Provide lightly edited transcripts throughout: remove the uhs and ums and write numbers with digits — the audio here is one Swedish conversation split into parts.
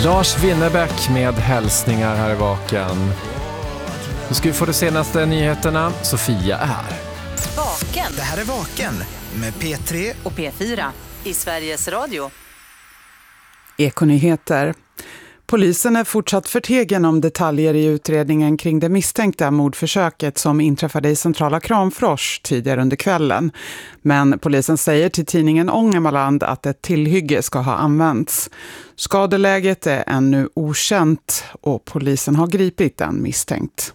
Lars Winnerbäck med hälsningar här i Vaken. Nu ska vi få de senaste nyheterna. Sofia är här. Vaken. Det här är Vaken med P3 och P4 i Sveriges Radio. Ekonyheter. Polisen är fortsatt förtegen om detaljer i utredningen kring det misstänkta mordförsöket som inträffade i centrala Kramfors tidigare under kvällen. Men polisen säger till tidningen Ångermanland att ett tillhygge ska ha använts. Skadeläget är ännu okänt och polisen har gripit en misstänkt.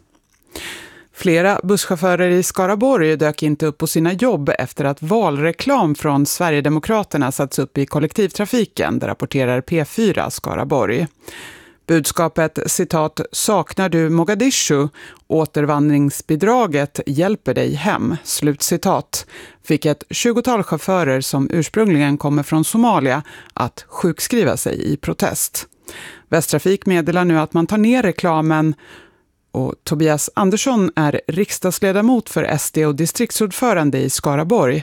Flera busschaufförer i Skaraborg dök inte upp på sina jobb efter att valreklam från Sverigedemokraterna satts upp i kollektivtrafiken, det rapporterar P4 Skaraborg. Budskapet, citat, saknar du Mogadishu, återvandringsbidraget hjälper dig hem, slutcitat, fick ett 20-tal chaufförer som ursprungligen kommer från Somalia att sjukskriva sig i protest. Västtrafik meddelar nu att man tar ner reklamen. Och Tobias Andersson är riksdagsledamot för SD och distriktsordförande i Skaraborg.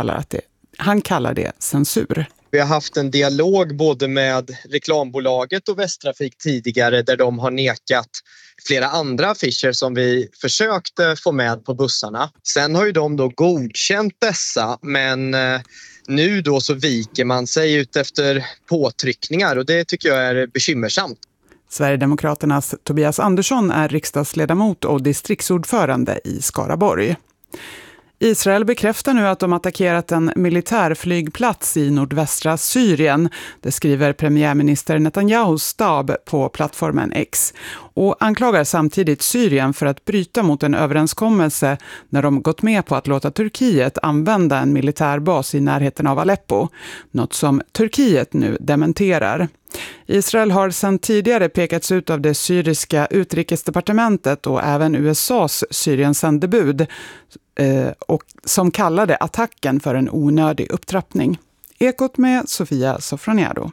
Han kallar det censur. Vi har haft en dialog både med reklambolaget och Västtrafik tidigare där de har nekat flera andra affischer som vi försökte få med på bussarna. Sen har ju de då godkänt dessa, men nu då så viker man sig ut efter påtryckningar och det tycker jag är bekymmersamt. Sverigedemokraternas Tobias Andersson är riksdagsledamot och distriktsordförande i Skaraborg. Israel bekräftar nu att de attackerat en militärflygplats i nordvästra Syrien. Det skriver premiärminister Netanyahus stab på plattformen X. Och anklagar samtidigt Syrien för att bryta mot en överenskommelse när de gått med på att låta Turkiet använda en militärbas i närheten av Aleppo. Något som Turkiet nu dementerar. Israel har sedan tidigare pekats ut av det syriska utrikesdepartementet och även USAs Syriensändebud och som kallade attacken för en onödig upptrappning. Ekot med Sofia Sofroniado.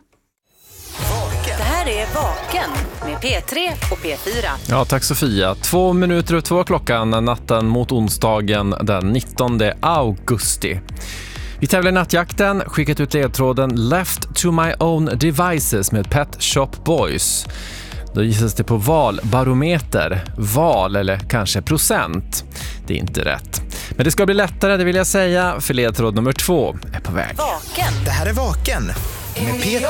Det här är Vaken med P3 och P4. Ja, tack Sofia. 2 minuter och 2 klockan natten mot onsdagen den 19 augusti. Vi tävlar i nattjakten, skickat ut ledtråden Left to my own devices med Pet Shop Boys. Då gissas det på valbarometer, val eller kanske procent. Det är inte rätt. Men det ska bli lättare, det vill jag säga, för ledtråd nummer 2 är på väg. Vaken. Det här är Vaken med P3